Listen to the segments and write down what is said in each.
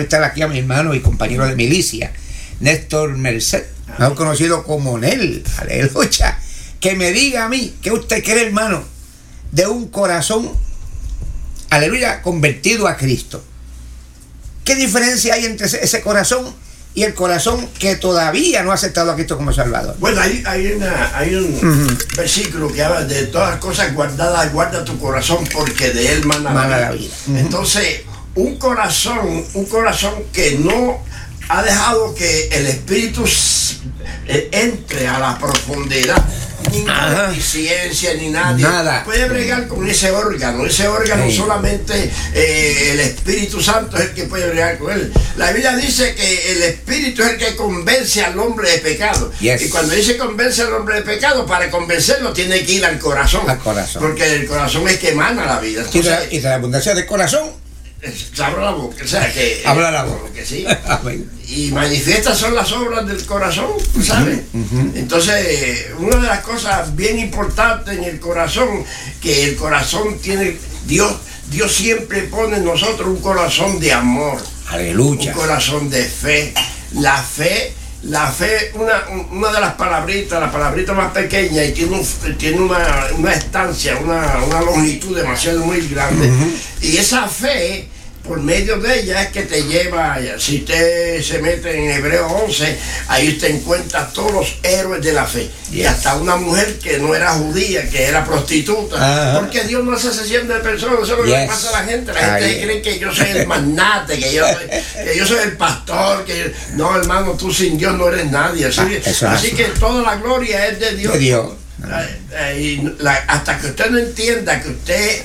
entrevistar aquí a mi hermano y compañero de milicia, Néstor Merced, mejor conocido como Nel, aleluya, que me diga a mí, ¿qué usted cree, hermano, de un corazón, aleluya, convertido a Cristo? ¿Qué diferencia hay entre ese corazón y el corazón que todavía no ha aceptado a Cristo como Salvador? Bueno, hay un versículo que habla de todas las cosas guardadas, guarda tu corazón porque de él mana la vida. Entonces, un corazón que no ha dejado que el Espíritu entre a la profundidad, ni ciencia ni nada puede bregar con ese órgano. Ese órgano solamente el Espíritu Santo es el que puede bregar con él. La Biblia dice que el Espíritu es el que convence al hombre de pecado. Y cuando dice convence al hombre de pecado, para convencerlo tiene que ir al corazón. Porque el corazón es que emana la vida. Entonces, y de la abundancia del corazón se abre la boca, o sea que habla la boca, que sí. Y manifiestas son las obras del corazón, ¿sabes? Entonces, una de las cosas bien importantes en el corazón, que el corazón tiene, Dios siempre pone en nosotros un corazón de amor, aleluya, un corazón de fe. La fe, una de las palabritas, la palabrita más pequeña, y tiene una estancia, una longitud demasiado muy grande. Y esa fe, por medio de ella, es que te lleva, si usted se mete en Hebreos 11, ahí usted encuentra todos los héroes de la fe. Y hasta una mujer que no era judía, que era prostituta. Porque Dios no hace sesión de personas, eso es lo que le pasa a la gente. La gente cree que yo soy el magnate, que yo soy el pastor. No, hermano, tú sin Dios no eres nadie. Así que toda la gloria es de Dios. Hasta que usted no entienda que usted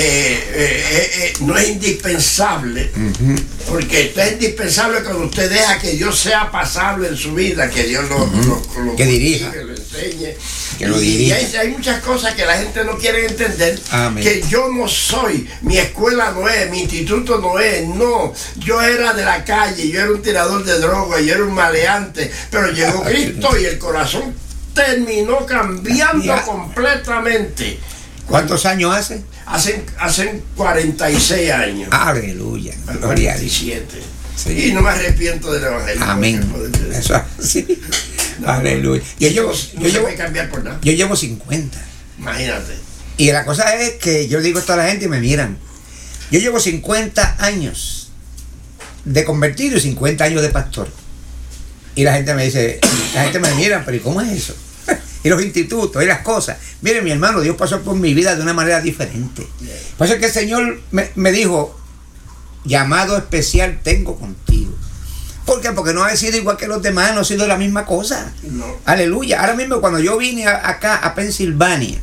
no es indispensable, porque usted es indispensable cuando usted deja que Dios sea pasable en su vida, que Dios lo que dirija, que lo enseñe, que lo dirija. Y hay muchas cosas que la gente no quiere entender. Amén. Que yo no soy, mi escuela no es, mi instituto no es, no, yo era de la calle, yo era un tirador de droga, yo era un maleante, pero llegó Cristo y el corazón terminó cambiando completamente. ¿Cuántos años hace? Hacen 46 años. Aleluya. Gloria a Dios. 47. Sí. Y no me arrepiento del evangelio. Amén. Eso sí. No, aleluya. Yo puede cambiar por nada. Yo llevo 50. Imagínate. Y la cosa es que yo digo esto a la gente y me miran. Yo llevo 50 años de convertido y 50 años de pastor. Y la gente me dice, la gente me mira, pero ¿y cómo es eso? Y los institutos, y las cosas. Mire, mi hermano, Dios pasó por mi vida de una manera diferente. Por eso es que el Señor me dijo, llamado especial tengo contigo. ¿Por qué? Porque no he sido igual que los demás, no he sido la misma cosa. No. Aleluya. Ahora mismo cuando yo vine acá a Pensilvania,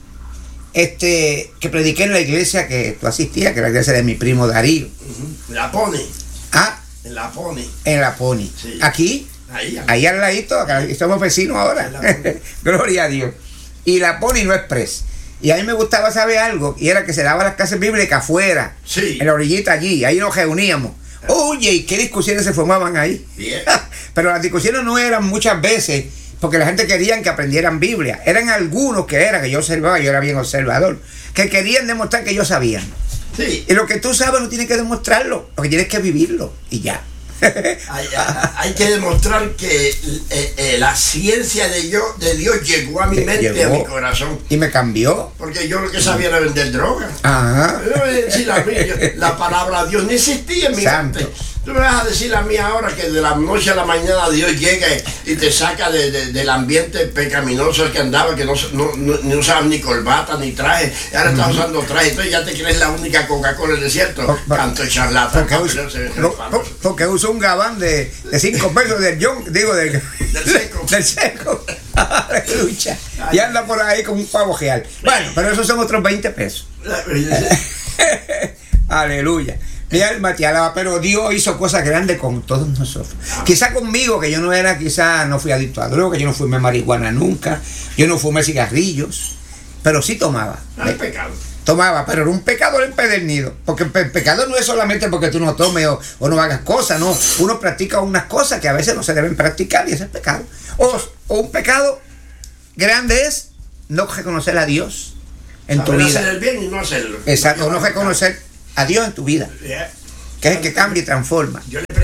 que prediqué en la iglesia que tú asistías, que era la iglesia de mi primo Darío. La Pony. En la Pony. En la Pony. Sí. Aquí. Ahí al ladito, acá somos vecinos ahora. Gloria a Dios. Y la Pony no Express. Y a mí me gustaba saber algo, y era que se daban las clases bíblicas afuera, en la orillita allí, ahí nos reuníamos. Oye, ¿y qué discusiones se formaban ahí? Pero las discusiones no eran muchas veces porque la gente quería que aprendieran Biblia. Eran algunos que yo observaba, yo era bien observador, que querían demostrar que ellos sabían. Sí. Y lo que tú sabes no tienes que demostrarlo, lo que tienes que vivirlo, y ya. Hay que demostrar que la ciencia de Dios llegó a mi mente, a mi corazón. Y me cambió. Porque yo lo que sabía era vender droga. Ajá. La palabra de Dios no existía en mi mente. Tú me vas a decir a mí ahora que de la noche a la mañana Dios llega y te saca del ambiente pecaminoso que andaba, que no usaban ni corbata ni traje. Y ahora estás usando traje. Entonces ya te crees la única Coca-Cola del desierto. Canto charlatán. Porque uso un gabán de 5 pesos del seco. Del seco. Aleluya. Y anda por ahí como un pavo real. Bueno, pero esos son otros 20 pesos. Aleluya. Mi alma te alaba, pero Dios hizo cosas grandes con todos nosotros. Quizá conmigo, que yo no fui adicto a droga, yo no fumé marihuana nunca, yo no fumé cigarrillos, pero sí tomaba. No es pecado. Tomaba, pero era un pecado empedernido, porque el pecado no es solamente porque tú no tomes o no hagas cosas, no. Uno practica unas cosas que a veces no se deben practicar y ese es pecado. O un pecado grande es no reconocer a Dios en tu vida. Hacer el bien y no hacerlo. Exacto, no reconocer a Dios en tu vida, que es el que cambia y transforma.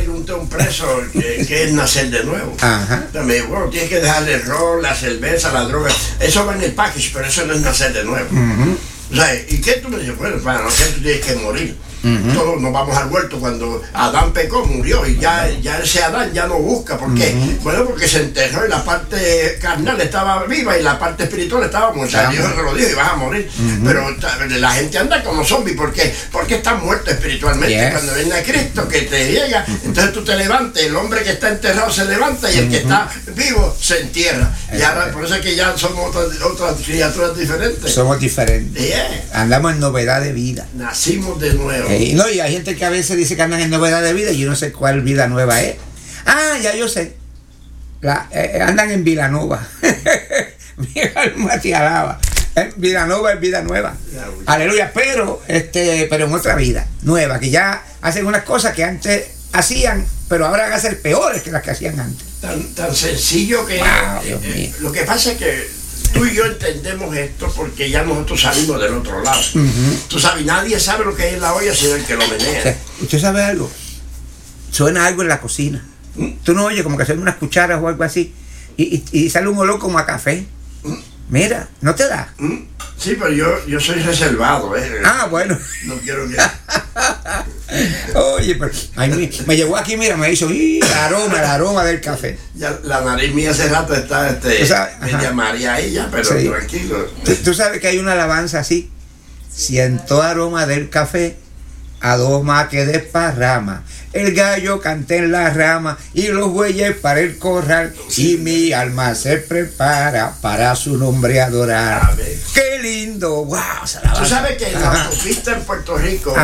un preso que es nacer de nuevo. Ajá. También, bueno, tienes que dejarle el ron, la cerveza, la droga. Eso va en el package, pero eso no es nacer de nuevo. O sea, ¿y qué tú me dices? Bueno, para no sé, tú tienes que morir. Todos nos vamos al huerto cuando Adán pecó, murió, y ya ese Adán ya no busca. ¿Por qué? Bueno, porque se enterró y la parte carnal estaba viva y la parte espiritual estaba muerta. Dios se lo dijo y vas a morir. Pero la gente anda como zombie. ¿Por qué? Porque están muertos espiritualmente. Cuando viene a Cristo, que te llega, entonces tú te levantas, el hombre que está enterrado se levanta y el que está vivo se entierra. Y ahora, por eso es que ya somos otras criaturas diferentes. Somos diferentes. Andamos en novedad de vida. Nacimos de nuevo. No, y hay gente que a veces dice que andan en novedad de vida y yo no sé cuál vida nueva es. Ah, ya yo sé. Andan en Vilanova. Mi alma te alaba. Vilanova es vida nueva. Aleluya. Pero en otra vida nueva, que ya hacen unas cosas que antes hacían, pero ahora van a ser peores que las que hacían antes. Tan sencillo que Dios mío. Lo que pasa es que tú y yo entendemos esto porque ya nosotros salimos del otro lado. Tú sabes, nadie sabe lo que hay en la olla sino el que lo menea. O sea, ¿usted sabe algo? Suena algo en la cocina. Tú no oyes como que suenan unas cucharas o algo así y sale un olor como a café. Mira, ¿no te da? Sí, pero yo soy reservado. Ah, bueno. No quiero que... Oye, pero me llegó aquí, mira, me hizo el aroma del café. Ya, la nariz mía hace rato está media María ella, pero sí. Tranquilo. Tú sabes que hay una alabanza así. Siento aroma del café, adoma que desparrama. El gallo canta en la rama y los bueyes para el corral. Y mi alma se prepara para su nombre adorar. ¡Qué lindo! ¡Wow! Tú sabes que en la autopista en Puerto Rico,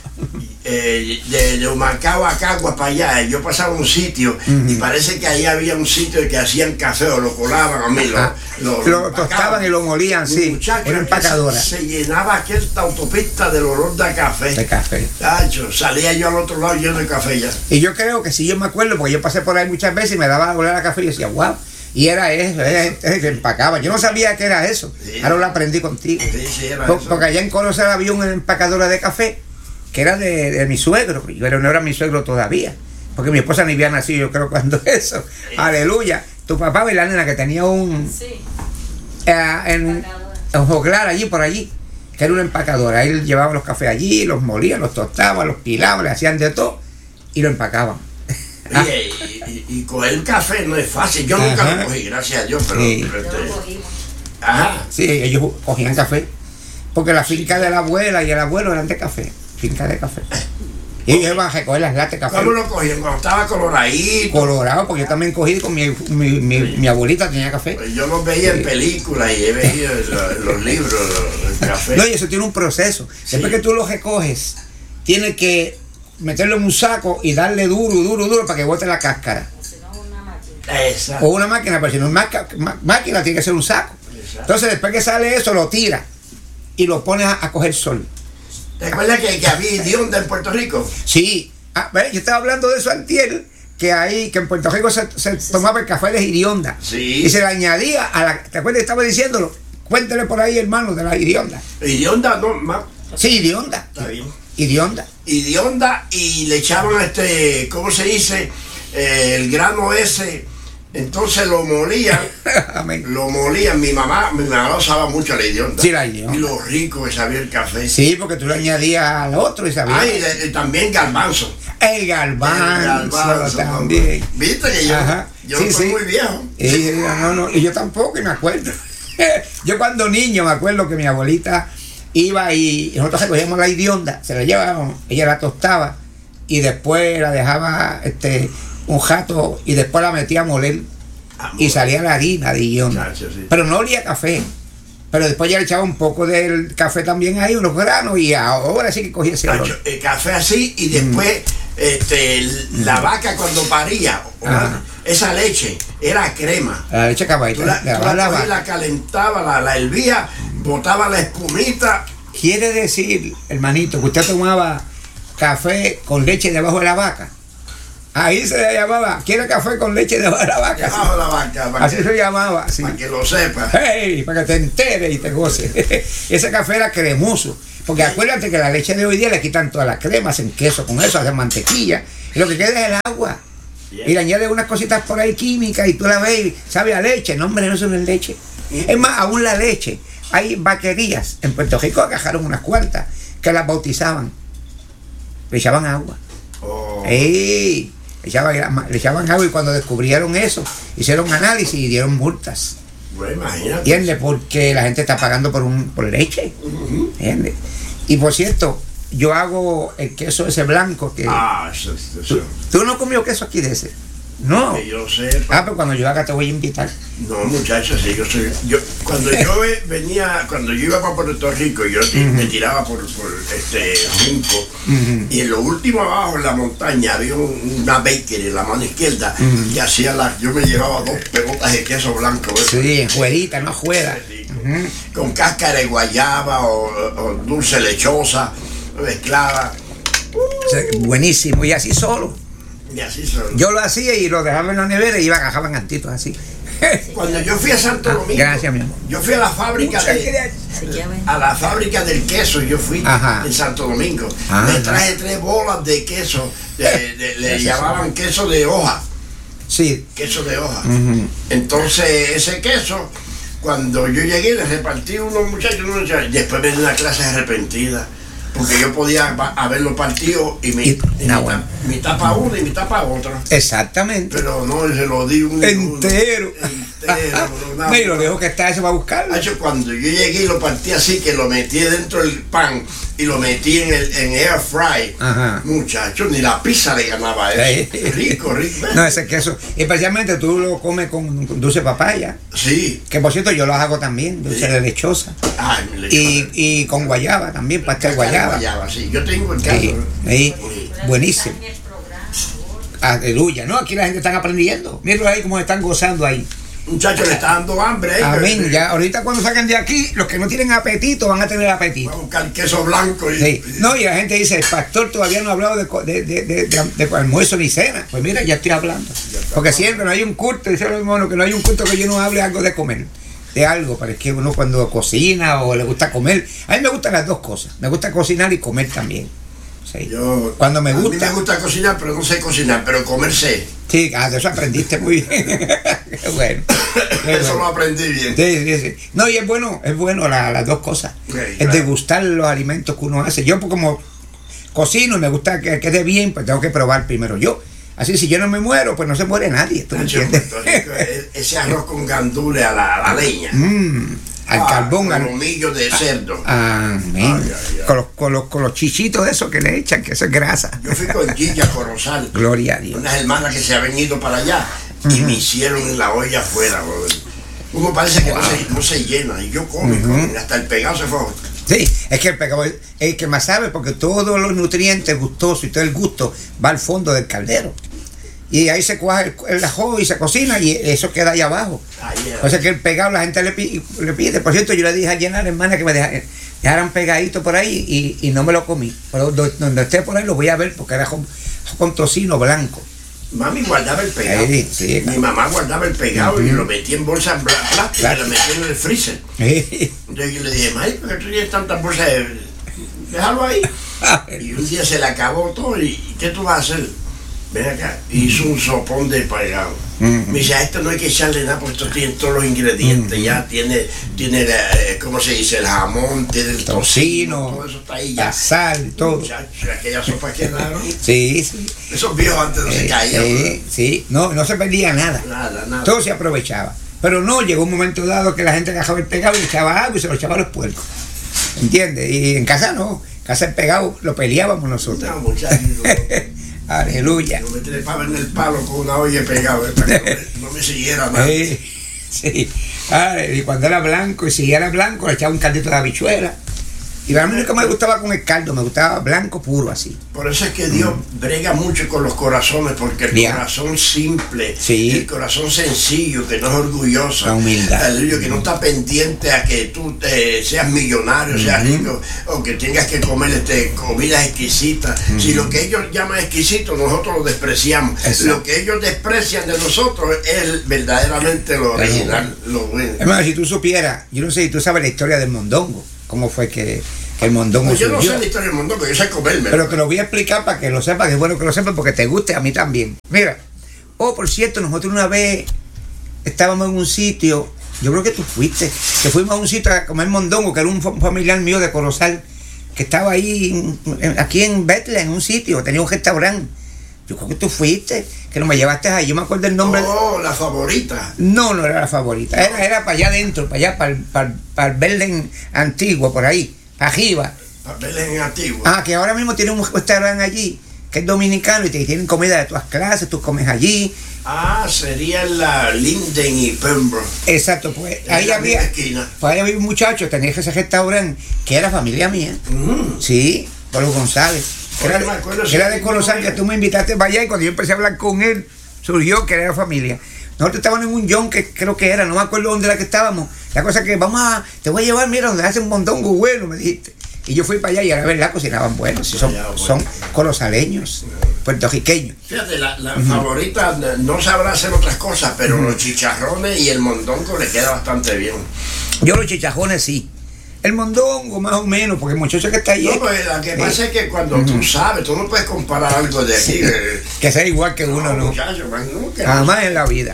de Humacao a Cagua para allá, yo pasaba un sitio y parece que ahí había un sitio que hacían café o lo colaban a mí. Lo tostaban y lo molían, sí. Era empacadora. Se llenaba aquella autopista del olor de café. De café. Tacho, salía yo al otro lado lleno de café ya. Y yo creo que sí, yo me acuerdo, porque yo pasé por ahí muchas veces y me daba a oler a café y yo decía, wow. Y era eso, que empacaba. Yo no sabía que era eso. Sí. Ahora lo aprendí contigo. Sí, era porque allá en Conocer había una empacadora de café que era de mi suegro, pero no era mi suegro todavía. Porque mi esposa ni había nacido, yo creo, cuando eso. Sí. Aleluya. Tu papá y la nena que tenía en Joglar, allí por allí, que era una empacadora. Él llevaba los cafés allí, los molía, los tostaba, los pilaba, le hacían de todo y lo empacaban. Oye, y coger café no es fácil. Yo nunca lo cogí, gracias a Dios, pero... Sí. Sí, ellos cogían café. Porque la finca de la abuela y el abuelo eran de café. Finca de café. Y ellos iban a recoger las latas de café. ¿Cómo lo cogían? Cuando estaba coloradito. Colorado, porque yo también cogí con mi abuelita tenía café. Pues yo los veía en películas y he veía los libros, el café. No, y eso tiene un proceso. Después que tú lo recoges, tienes que meterlo en un saco y darle duro para que bote la cáscara. Exacto. O una máquina, pero si no es máquina, tiene que ser un saco. Exacto. Entonces, después que sale eso, lo tira y lo pones a coger sol. ¿Te acuerdas que había hedionda en Puerto Rico? Sí. Yo estaba hablando de eso antier, que en Puerto Rico se tomaba el café de hedionda. Sí. Y se le añadía a la... ¿Te acuerdas que estaba diciéndolo? Cuéntale por ahí, hermano, de la hedionda. ¿Hedionda no más? Sí, hedionda. Está bien. Hedionda. Hedionda y le echaban ¿cómo se dice? El grano ese. Entonces lo molían. Amén. Lo molían. Mi mamá lo usaba mucho la hedionda. Sí, la hedionda. Y lo rico que sabía el café. Sí, porque tú le añadías al otro y sabías. Y también garbanzo. El garbanzo también. Viste que yo no soy muy viejo. Y yo tampoco, y me acuerdo. Yo cuando niño me acuerdo que mi abuelita iba y nosotros recogíamos la hedionda, se la llevábamos, ella la tostaba y después la dejaba un jato y después la metía a moler y salía la harina de hedionda. Sí. Pero no olía café. Pero después ya le echaba un poco del café también ahí, unos granos, y ahora sí que cogía ese olor. El café así, y después la vaca cuando paría, esa leche era crema. La leche cabalita. La calentaba, la hervía, botaba la espumita. Quiere decir, hermanito, que usted tomaba café con leche debajo de la vaca. Ahí se le llamaba, ¿quiere café con leche debajo de la vaca? Debajo de la vaca. Así se llamaba. Sí. Para que lo sepa. Hey, para que te enteres y te goces. Ese café era cremoso. Porque acuérdate que la leche de hoy día le quitan todas las cremas, hacen queso con eso, hacen mantequilla. Y lo que queda es el agua. Y le añades unas cositas por ahí químicas y tú la ves y sabe a leche. No, hombre, no eso no es leche. Es más, aún la leche. Hay vaquerías. En Puerto Rico agarraron unas cuantas que las bautizaban. Le echaban agua. ¡Ey! Le echaban agua y cuando descubrieron eso, hicieron análisis y dieron multas. Bueno, imagínate. ¿Entiendes? Porque la gente está pagando por leche. ¿Entiendes? Y por cierto, yo hago el queso ese blanco que... Eso. ¿Tú no comió queso aquí de ese? No. Que yo sepa. Pero cuando yo haga te voy a invitar. No, muchachos, sí, cuando yo iba para Puerto Rico, yo me tiraba por Junco, y en lo último abajo en la montaña había una bakery en la mano izquierda, y yo me llevaba 2 pelotas de queso blanco. Sí, juerita, no juera. Con cáscara de guayaba o dulce lechosa, mezclada. Buenísimo, y así solo. Y así solo. Yo lo hacía y lo dejaba en la nevera y bajaban antitos así. Cuando yo fui a Santo Domingo, gracias, mi amor. Yo fui a la fábrica del queso, yo fui en Santo Domingo. Me traje 3 bolas de queso, le llamaban queso de hoja. Sí. Queso de hoja. Entonces, ese queso, cuando yo llegué, le repartí a unos muchachos, después me dio una clase arrepentida. Porque yo podía haberlo partido y mitad para uno y mitad para otro. Exactamente. Pero no, se lo di entero. No, y lo dejo que está eso para buscarlo. Cuando yo llegué y lo partí así, que lo metí dentro del pan y lo metí en air fry, muchachos, ni la pizza le ganaba eso. Rico. No, ese queso, especialmente tú lo comes con dulce papaya. Sí. Que por cierto yo lo hago también, dulce de lechosa. Y con guayaba también, pastel guayaba. Sí, yo tengo el caso. Buenísimo. Aleluya, ¿no? Aquí la gente está aprendiendo. Mírenlo ahí como están gozando ahí. Muchachos, le está dando hambre ahí. Amén. Ya, ahorita cuando saquen de aquí, los que no tienen apetito van a tener apetito. Van a buscar queso blanco. No, y la gente dice, el pastor todavía no ha hablado de almuerzo ni cena. Pues mira, ya estoy hablando. Porque siempre no hay un culto, dice los hermanos, que no hay un culto que yo no hable algo de comer. De algo, pero es que uno cuando cocina o le gusta comer, a mí me gustan las 2 cosas, me gusta cocinar y comer también. Sí. Cuando me gusta. A mí me gusta cocinar, pero no sé cocinar, pero comer sé. Sí, de eso aprendiste muy bien. Qué bueno. Eso lo aprendí bien. Sí. No, y es bueno las 2 cosas. Es degustar los alimentos que uno hace. Yo como cocino y me gusta que quede bien, pues tengo que probar primero yo. Así, si yo no me muero, pues no se muere nadie. ¿Tú entiendes? Ese arroz con gandules a la leña. Al carbón. Con lomillo de cerdo. Con los chichitos de esos que le echan, que eso es grasa. Yo fui con Gilla Corozal. Gloria a Dios. Unas hermanas que se habían ido para allá y me hicieron en la olla afuera. Uno parece que no se llena. Y yo como, hasta el pegado se fue. Sí, es que el pecado es el que más sabe, porque todos los nutrientes gustosos y todo el gusto va al fondo del caldero. Y ahí se cuaja el ajo y se cocina y eso queda ahí abajo. O sea que el pegado la gente le pide. Por cierto, yo le dije a Llenar, hermana, que me dejaran pegadito por ahí y no me lo comí. Pero donde esté por ahí lo voy a ver porque era con tocino blanco. Mami guardaba el pegado. Sí, mi mamá guardaba el pegado y lo metía en bolsas plásticas y lo metía en el freezer. Entonces yo le dije, Mari, ¿por qué tú tienes tantas bolsas? Déjalo ahí. Y un día se le acabó todo. ¿Y qué tú vas a hacer? Ven acá. Hizo un sopón de pegado. Me dice, a esto no hay que echarle nada porque esto tiene todos los ingredientes. Ya tiene ¿cómo se dice? El jamón, tiene el tocino, todo eso está ahí ya. La sal, todo. Muchachos, aquellas sopas quedaron. Sí. Esos viejos antes no se caían. Sí, no se perdía nada. Nada. Todo se aprovechaba. Pero no, llegó un momento dado que la gente agarraba el pegado y echaba agua y se lo echaba a los puercos. ¿Entiendes? Y en casa no. En casa el pegado lo peleábamos nosotros. No, muchachos. Aleluya. Yo me trepaba en el palo con una olla pegada para que no me siguiera nada. Sí. Y cuando era blanco, y si era blanco, le echaba un caldito de habichuela. Y a mí nunca me gustaba con el caldo, me gustaba blanco puro así. Por eso es que Dios brega mucho con los corazones, porque el corazón simple, el corazón sencillo, que no es orgulloso, la humildad, aleluya, que no está pendiente a que tú seas millonario, seas rico, o que tengas que comer comidas exquisitas. Si lo que ellos llaman exquisito, nosotros lo despreciamos. Lo que ellos desprecian de nosotros es verdaderamente lo original, lo bueno. Hermano, si tú supieras, yo no sé si tú sabes la historia del mondongo. ¿Cómo fue que el mondongo surgió? Yo no sé la historia del mondongo, yo sé comerme. Pero te lo voy a explicar para que lo sepas, que es bueno que lo sepas porque te guste, a mí también. Mira, Oh, por cierto, nosotros una vez estábamos en un sitio, yo creo que tú fuiste, que fuimos a un sitio a comer mondongo, que era un familiar mío de Corozal, que estaba ahí, aquí en Bethlehem, en un sitio, tenía un restaurante. Yo creo que tú fuiste, que no me llevaste ahí, yo me acuerdo el nombre. Oh, la favorita. No, no era la favorita, era para allá adentro, para allá, para el Bethlehem antiguo, por ahí, para arriba. Para Bethlehem antiguo. Ah, que ahora mismo tiene un restaurante allí, que es dominicano, y tienen comida de todas clases, tú comes allí. Ah, sería la Linden y Pembroke. Exacto, pues ahí había un muchacho, tenía ese restaurante, que era familia mía. Sí, Pablo González. Era de Corozal, que tú me invitaste para allá, y cuando yo empecé a hablar con él, surgió que era familia. Nosotros estábamos en un John, que creo que era, no me acuerdo dónde era que estábamos. La cosa que te voy a llevar, mira, donde hacen un mondongo bueno, me dijiste. Y yo fui para allá y era verdad, cocinaban buenos. Son corozaleños, puertorriqueños. Fíjate, la favorita no sabrá hacer otras cosas, pero los chicharrones y el mondongo le queda bastante bien. Yo los chicharrones sí. El mondongo más o menos, porque el muchacho que está ahí. No, pues lo que pasa es que cuando tú sabes, tú no puedes comparar algo de aquí. Que sea igual que uno, ¿no? Muchacho, man, nunca. Jamás en la vida.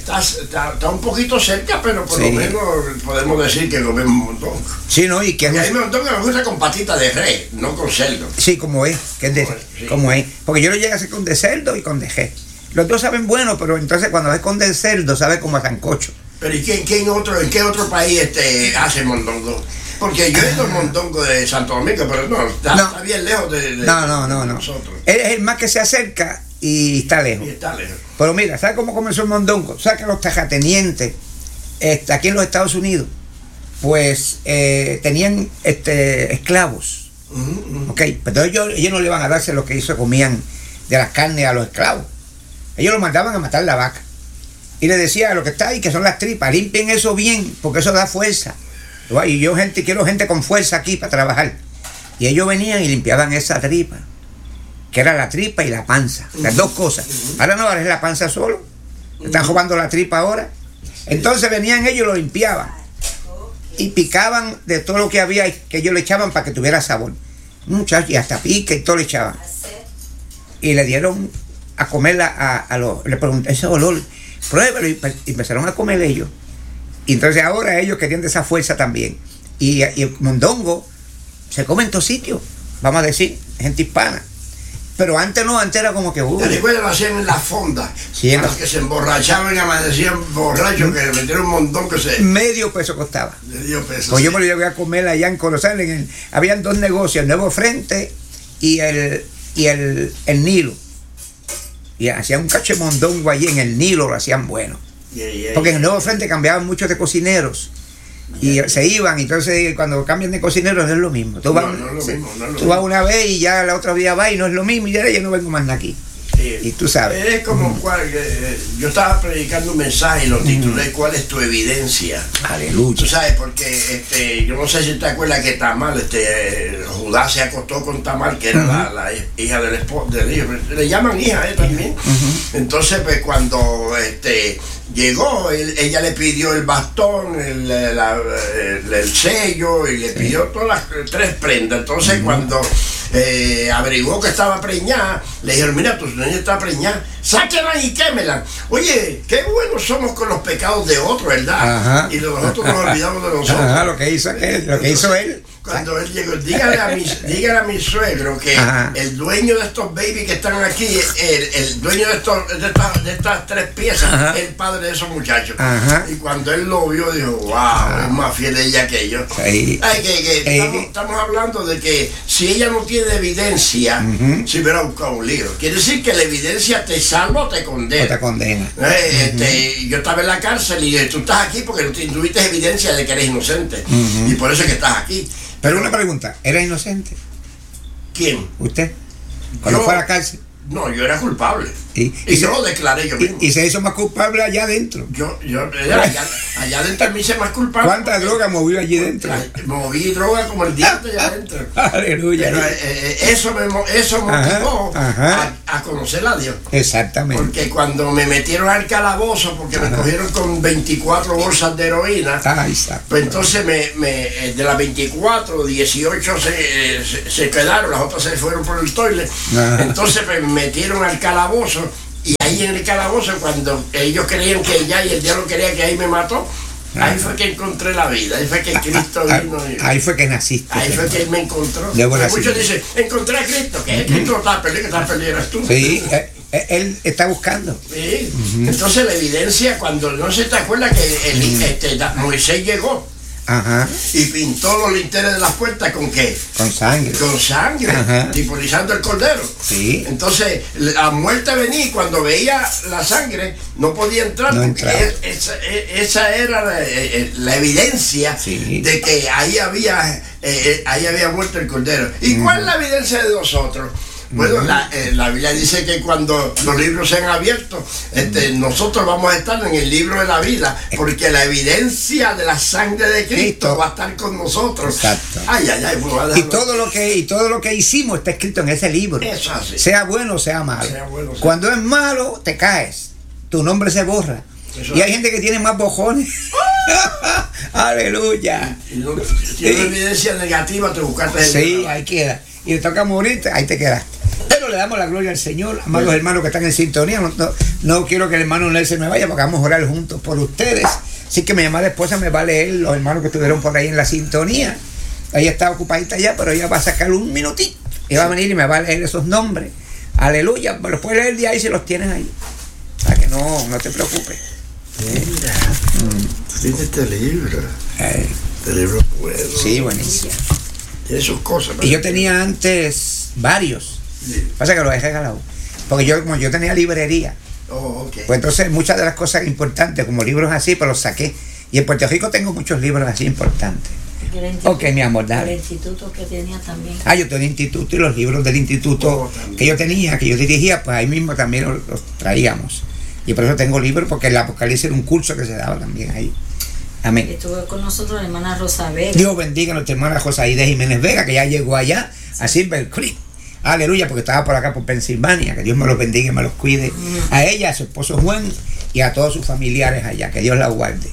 Está un poquito cerca, pero por lo menos podemos decir que comemos mondongo. Sí, ¿no? Y a mí mondongo me gusta con patita de res, no con cerdo. Sí, como es, como es. Porque yo lo llego a hacer con de cerdo y con de res. Los dos saben bueno, pero entonces cuando es con de cerdo sabe como a sancocho. Pero ¿y en qué otro país hace mondongo? Porque yo he ido al mondongo de Santo Domingo, pero no, está bien lejos de nosotros. Él es el más que se acerca y está lejos. Pero mira, ¿sabes cómo comenzó el mondongo? ¿Sabes que los terratenientes aquí en los Estados Unidos, pues tenían esclavos? Ok, pero ellos no le iban a darse lo que comían de las carnes a los esclavos. Ellos los mandaban a matar la vaca. Y le decía a lo que está ahí, que son las tripas, limpien eso bien, porque eso da fuerza. Y yo quiero gente con fuerza aquí para trabajar. Y ellos venían y limpiaban esa tripa, que era la tripa y la panza, las dos cosas. Ahora no, ahora es la panza solo. Están robando la tripa ahora. Entonces venían ellos y lo limpiaban. Y picaban de todo lo que había, que ellos le echaban para que tuviera sabor. Muchachos, y hasta pique y todo le echaban. Y le dieron a comerla le pregunté, ese olor, pruébalo, y empezaron a comer ellos. Y entonces ahora ellos querían de esa fuerza también. Y el mondongo se come en todos sitios, vamos a decir, gente hispana. Pero antes no, antes era como que... ¿Te recuerdas? Lo hacían en la fonda. Sí, los que se emborrachaban y amanecían borrachos, que le metieron un montón que se... Medio peso costaba. Medio peso. Pues yo me lo llevé a comer allá en Corozal. Habían dos negocios, el Nuevo Frente y el Nilo. Y hacían un cacho de mondongo allí en el Nilo, lo hacían bueno. Porque en el Nuevo Frente cambiaban muchos de cocineros. Y se iban, entonces cuando cambian de cocinero no es lo mismo. Tú vas una vez y ya la otra día vas y no es lo mismo, y ya yo no vengo más de aquí. Sí. Y tú sabes. Es como yo estaba predicando un mensaje y lo titulé ¿Cuál es tu evidencia? Aleluya. Tú sabes, porque yo no sé si te acuerdas que Tamar, Judá se acostó con Tamar, que era la hija del hijo. Le llaman hija también. Entonces, pues cuando llegó, ella le pidió el bastón, el sello, y le pidió todas las 3 prendas. Entonces, cuando averiguó que estaba preñada, le dijeron, mira, tu niña está preñada, sáquenla y quémela. Oye, qué buenos somos con los pecados de otro, ¿verdad? Ajá. Y nosotros nos olvidamos de nosotros. Ajá, lo que hizo él. Cuando él llegó, dígale a mi suegro que el dueño de estos babies que están aquí, el dueño de estas 3 piezas, es el padre de esos muchachos. Y cuando él lo vio, dijo, wow, es más fiel ella que yo. Sí. Estamos hablando de que si ella no tiene evidencia, se hubiera buscado un lío. Quiere decir que la evidencia te salva o te condena. O te condena. Yo estaba en la cárcel y tú estás aquí porque no tuviste evidencia de que eres inocente. Y por eso es que estás aquí. Pero una pregunta, ¿era inocente? ¿Quién? ¿Usted? Cuando fue a la cárcel. No, yo era culpable. Y yo lo declaré yo mismo. Y se hizo más culpable allá adentro. Allá adentro me hice más culpable. ¿Cuánta droga movió allí dentro? Moví droga como el diente allá adentro. Aleluya. Pero eso motivó a conocer a Dios. Exactamente. Porque cuando me metieron al calabozo, porque me cogieron con 24 bolsas de heroína, pues entonces de las 24, 18 se quedaron, las otras se fueron por el toilet. Entonces me metieron al calabozo Y ahí en el calabozo, cuando ellos creían que ya y el diablo quería que ahí me mató, ahí fue que encontré la vida, ahí fue que Cristo vino. Ahí fue que naciste. Ahí fue que Él me encontró. Muchos dicen, encontré a Cristo, que Cristo no estaba perdido, que estaba perdido eras tú. Sí, Él está buscando. Sí. Entonces la evidencia, cuando no se te acuerda que Moisés llegó. Ajá. Y pintó los linternes de las puertas ¿con qué? Con sangre. Con sangre, simbolizando el cordero. Sí. Entonces, la muerte venía y cuando veía la sangre no podía entrar, no porque esa era la evidencia de que ahí había muerto el cordero. ¿Y cuál es la evidencia de nosotros? Bueno, la Biblia dice que cuando los libros sean abiertos, nosotros vamos a estar en el libro de la vida, porque la evidencia de la sangre de Cristo va a estar con nosotros. Exacto. Y todo lo que hicimos está escrito en ese libro. Eso así. Sea bueno o sea malo. Cuando es malo, te caes. Tu nombre se borra. Eso y hay gente que tiene más bojones. Aleluya. Tiene evidencia negativa, te buscaste. Sí, ahí queda. Y le toca morirte, ahí te quedaste. Pero le damos la gloria al Señor, amados hermanos que están en sintonía. No quiero que el hermano Nel se me vaya, porque vamos a orar juntos por ustedes. Así que mi amada esposa me va a leer los hermanos que estuvieron por ahí en la sintonía. Ella está ocupadita ya, pero ella va a sacar un minutito. Ella va a venir y me va a leer esos nombres. Aleluya. Los puedes leer el día ahí si los tienes ahí. Para que no te preocupes. Mira, tú tienes este libro. Este libro es bueno. Sí, buenísimo. Tiene sus cosas. Y yo tenía antes varios. Pasa que los he regalado. Porque como yo tenía librería. Okay. Pues entonces muchas de las cosas importantes, como libros así, pues los saqué. Y en Puerto Rico tengo muchos libros así importantes. Ok, mi amor, dale. El instituto que tenía también. Yo tenía instituto y los libros del instituto que yo tenía, que yo dirigía, pues ahí mismo también los traíamos. Y por eso tengo libros, porque el Apocalipsis era un curso que se daba también ahí. Amén. Estuvo con nosotros la hermana Rosa Vega. Dios bendiga a nuestra hermana Josaíde Jiménez Vega, que ya llegó allá a Silver Creek. Aleluya, porque estaba por acá por Pensilvania. Que Dios me los bendiga y me los cuide. A ella, a su esposo Juan y a todos sus familiares allá. Que Dios la guarde.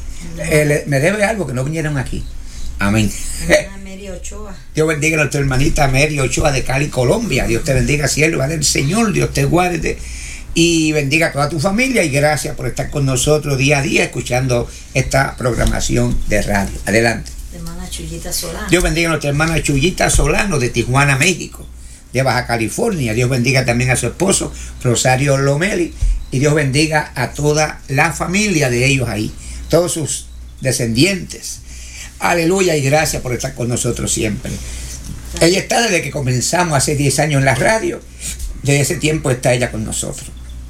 Me debe algo que no vinieron aquí. Amén. Mary Ochoa. Dios bendiga a nuestra hermanita Mary Ochoa de Cali, Colombia. Dios te bendiga, sierva del Señor. Dios te guarde. Y bendiga a toda tu familia y gracias por estar con nosotros día a día escuchando esta programación de radio. Adelante. Hermana Chuyita Solano. Dios bendiga a nuestra hermana Chuyita Solano de Tijuana, México, de Baja California. Dios bendiga también a su esposo Rosario Lomeli y Dios bendiga a toda la familia de ellos ahí, todos sus descendientes. Aleluya y gracias por estar con nosotros siempre. Ella está desde que comenzamos hace 10 años en la radio. Desde ese tiempo está ella con nosotros.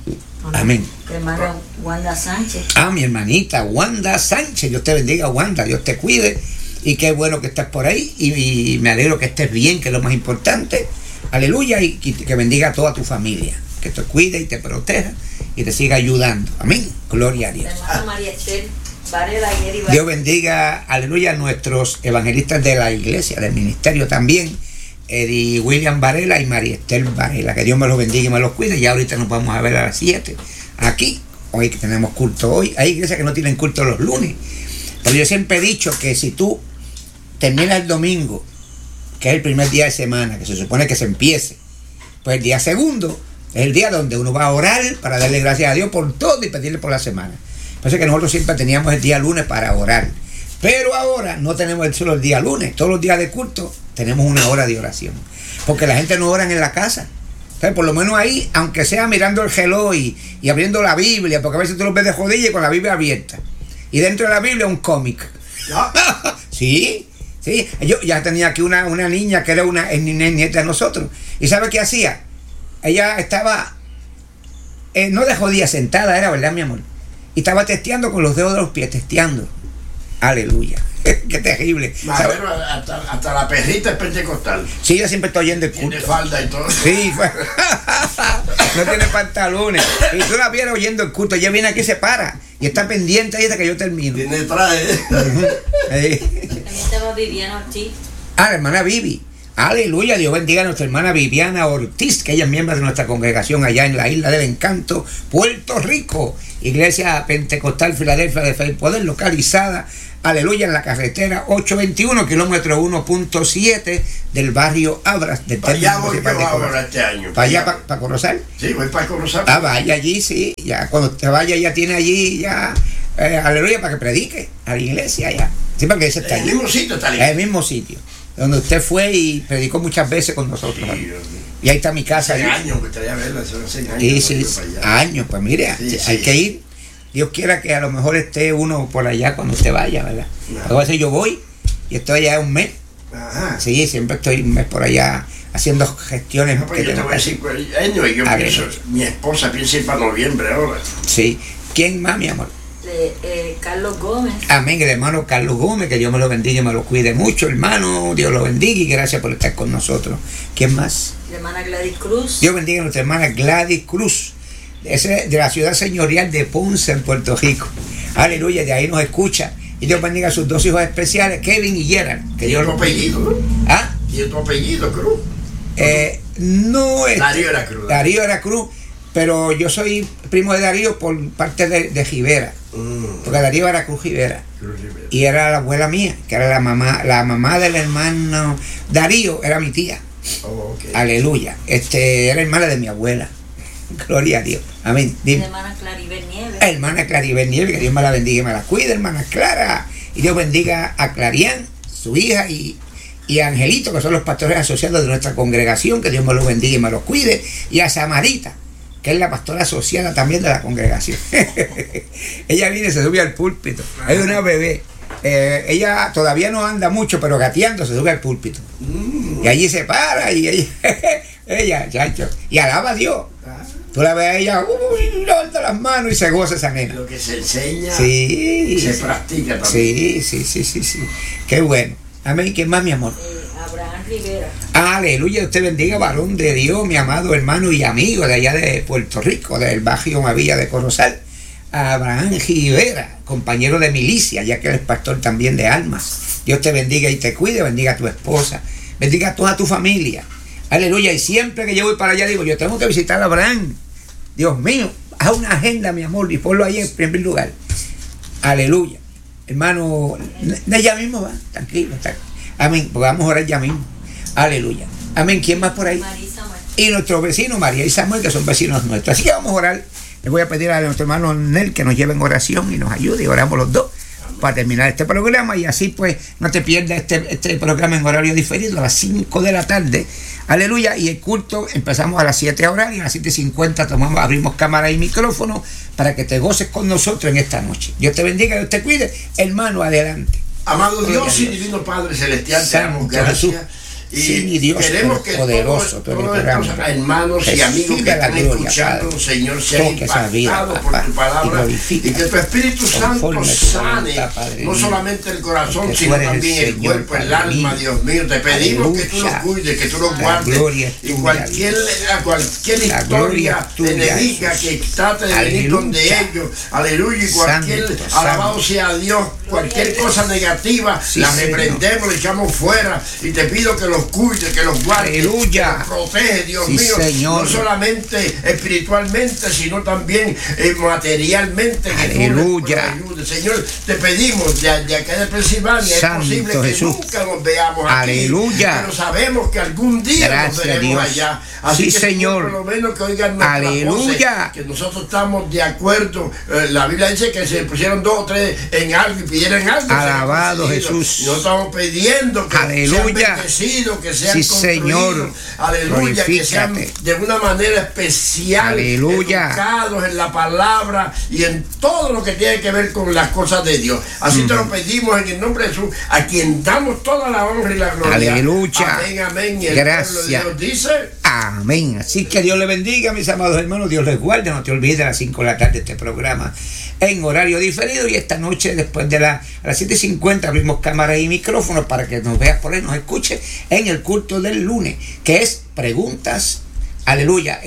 Amén. Hermana Wanda Sánchez. Mi hermanita Wanda Sánchez. Dios te bendiga, Wanda. Dios te cuide. Y qué bueno que estás por ahí. Y me alegro que estés bien, que es lo más importante. Aleluya. Y que bendiga a toda tu familia. Que te cuide y te proteja y te siga ayudando. Amén. Gloria a Dios. Hermana María Esther Varela y Eri Varela. Dios bendiga, aleluya, a nuestros evangelistas de la iglesia, del ministerio también. Eddie William Varela y María Esther Varela, que Dios me los bendiga y me los cuide. Ya ahorita nos vamos a ver a las 7 aquí, hoy que tenemos culto hoy. Hay iglesias que no tienen culto los lunes, pero yo siempre he dicho que si tú terminas el domingo, que es el primer día de semana, que se supone que se empiece, pues el día segundo es el día donde uno va a orar para darle gracias a Dios por todo y pedirle por la semana. Por eso que nosotros siempre teníamos el día lunes para orar, pero ahora no tenemos solo el día lunes, todos los días de culto tenemos una hora de oración, porque la gente no ora en la casa. Entonces, por lo menos ahí, aunque sea mirando el reloj y abriendo la Biblia, porque a veces tú los ves de jodilla y con la Biblia abierta, y dentro de la Biblia un cómic. Sí. Yo ya tenía aquí una niña que era una nieta de nosotros, y ¿sabe qué hacía? Ella estaba no de jodilla sentada, era, ¿verdad, mi amor? Y estaba testeando con los dedos de los pies, testeando. Aleluya. Qué terrible. Hasta la perrita es pentecostal. Sí, ella siempre está oyendo el culto. Tiene falda y todo. Sí, no tiene pantalones. Y tú la vieras oyendo el culto, ella viene aquí y se para. Y está pendiente ahí hasta que yo termino. Tiene traje. También estaba Viviana Ortiz. La hermana Vivi. Aleluya, Dios bendiga a nuestra hermana Viviana Ortiz, que ella es miembro de nuestra congregación allá en la Isla del Encanto, Puerto Rico. Iglesia Pentecostal Filadelfia de Fe y Poder, localizada, aleluya, en la carretera 821, kilómetro 1.7 del barrio Abras. Del allá voy yo ahora este año. ¿Para allá, para Corozal? Sí, voy para Corozal. Ah, vaya allí, sí. Ya cuando te vaya, ya tiene allí, ya, aleluya, para que predique a la iglesia ya. Sí, porque ese está el allí. mismo sitio está ahí. Es el mismo sitio donde usted fue y predicó muchas veces con nosotros. Sí, y ahí está mi casa. Hace allí. años que estaría a verla, hace 6 años. Sí, sí, años, pues mire, Sí, hay sí. que ir. Dios quiera que a lo mejor esté uno por allá cuando usted vaya, ¿verdad? Ajá. A veces yo voy y estoy allá un mes. Ajá. Sí, siempre estoy un mes por allá haciendo gestiones. No, pues yo te voy a decir, años y yo A pienso, ver. mi esposa piensa ir para noviembre ahora. Sí. ¿Quién más, mi amor? Carlos Gómez. Amén, el hermano Carlos Gómez, que Dios me lo bendiga y me lo cuide mucho, hermano. Dios lo bendiga y gracias por estar con nosotros. ¿Quién más? La hermana Gladys Cruz. Dios bendiga a nuestra hermana Gladys Cruz, de la ciudad señorial de Ponce, en Puerto Rico. Aleluya, de ahí nos escucha. Y Dios bendiga a sus 2 hijos especiales, Kevin y Gerald. Que ¿Y Dios tu los apellido, no? ¿Ah? ¿Y tu apellido, Cruz? No es. Darío era Cruz. Darío era Cruz, pero yo soy primo de Darío por parte de Rivera. Porque Darío era Cruz Rivera. Cruz Rivera. Y era la abuela mía, que era la mamá del hermano. Darío era mi tía. Oh, okay. Aleluya. Era hermana de mi abuela. Gloria a Dios. Amén. La Dime. hermana Claribel Nieves. Hermana Claribel Nieves, que Dios me la bendiga y me la cuide, hermana Clara. Y Dios bendiga a Clarián, su hija, y a Angelito, que son los pastores asociados de nuestra congregación, que Dios me los bendiga y me los cuide. Y a Samarita, que es la pastora asociada también de la congregación. Ella viene y se sube al púlpito. Es una bebé. Ella todavía no anda mucho, pero gateando se sube al púlpito. Y allí se para y ella, chacho, y alaba a Dios. Tú la ves a ella, levanta las manos y se goza esa nena. Lo que se enseña, Sí, se sí. practica también. Sí. Qué bueno. Amén. ¿Quién más, mi amor? Abraham Rivera. Aleluya, usted bendiga, varón de Dios, mi amado hermano y amigo de allá de Puerto Rico, del barrio Mavilla de Corozal. Abraham Rivera, compañero de milicia, ya que él es pastor también de almas. Dios te bendiga y te cuide, bendiga a tu esposa, bendiga a toda tu familia. Aleluya, y siempre que yo voy para allá digo, yo tengo que visitar a Abraham. Dios mío, haz una agenda, mi amor, y ponlo ahí en primer lugar. Aleluya. Hermano, ya mismo va, tranquilo. Amén, porque vamos a orar ya mismo. Aleluya. Amén, ¿quién más por ahí? María Samuel. Y nuestros vecinos, María y Samuel, que son vecinos nuestros. Así que vamos a orar. Les voy a pedir a nuestro hermano Nel que nos lleve en oración y nos ayude, y oramos los dos para terminar este programa, y así pues no te pierdas este programa en horario diferido a las 5 de la tarde. Aleluya. Y el culto empezamos a las 7 horas y a las 7:50 abrimos cámara y micrófono para que te goces con nosotros en esta noche. Dios te bendiga, Dios te cuide. Hermano, adelante. Amado Gloria Dios a y Dios. divino Padre celestial, te damos Santo gracias. Jesús. Y Sí, mi Dios, queremos tú que eres poderoso, tú eres todos grande. estos hermanos y Recibe amigos que la están gloria, escuchando, Padre. Señor, sean Toque esa vida, impactados papá, por tu y palabra, glorifica y que tu Espíritu Santo conforme tu sane voluntad, Padre no mío. solamente el corazón, Porque tú sino eres el también el Señor, cuerpo, el Padre alma, mío. Dios mío. Te pedimos que tú los Aleluya. cuides, que tú los La guardes, gloria es y tuya, cualquier La historia gloria es tuya, enemiga que Jesús. trate de venir Aleluya. donde ellos, aleluya, y cualquier, Santo, alabado santo. sea Dios, cualquier cosa negativa, Sí, la Señor. reprendemos, la echamos fuera, y te pido que los cuides, que los guardes, Aleluya. que los protege, Dios Sí, mío, Señor. no solamente espiritualmente, sino también materialmente, que tú Aleluya. les ayudes. Señor, te pedimos de acá de Pensilvania, Santo es posible que Jesús. nunca nos veamos aquí, Aleluya. pero sabemos que algún día Gracias, nos veremos Dios. allá. Así Sí, que Señor. por lo menos que oigan nuestras Aleluya. voces, que nosotros estamos de acuerdo. La Biblia dice que se pusieron 2 o 3 en algo y pidieran algo. Alabado será concedido. Jesús. Y no estamos pidiendo que Aleluya. sean bendecidos, que sean Sí, construidos. Señor. Aleluya, que sean Glorifícate. de una manera especial, Aleluya. educados en la palabra y en todo lo que tiene que ver con las cosas de Dios. Así te lo pedimos en el nombre de Jesús, a quien damos toda la honra y la gloria. Aleluya. Amén, amén. Y el Gracias. pueblo de Dios dice... Amén. Así que Dios les bendiga, mis amados hermanos. Dios les guarde. No te olvides a las 5 de la tarde este programa en horario diferido. Y esta noche, después de a las 7:50, abrimos cámara y micrófonos para que nos veas por ahí, nos escuche en el culto del lunes, que es preguntas. Aleluya.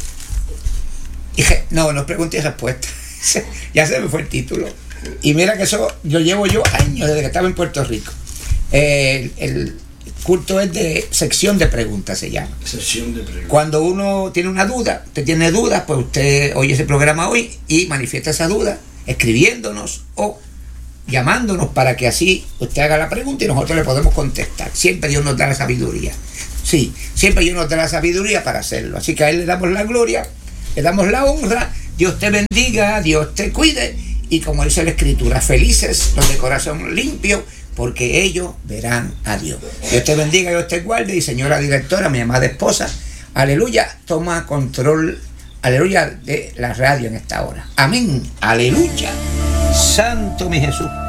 No es preguntas y respuestas. Ya se me fue el título. Y mira que eso lo llevo yo años desde que estaba en Puerto Rico. culto es de sección de preguntas, se llama. Sesión de preguntas. Cuando uno tiene una duda, usted tiene dudas, pues usted oye ese programa hoy y manifiesta esa duda escribiéndonos o llamándonos para que así usted haga la pregunta y nosotros le podemos contestar. Siempre Dios nos da la sabiduría. Sí, siempre Dios nos da la sabiduría para hacerlo. Así que a Él le damos la gloria, le damos la honra. Dios te bendiga, Dios te cuide. Y como dice la Escritura, felices los de corazón limpio, porque ellos verán a Dios. Dios te bendiga, Dios te guarde. Y señora directora, mi amada esposa, aleluya, toma control, aleluya, de la radio en esta hora. Amén, aleluya. Santo mi Jesús.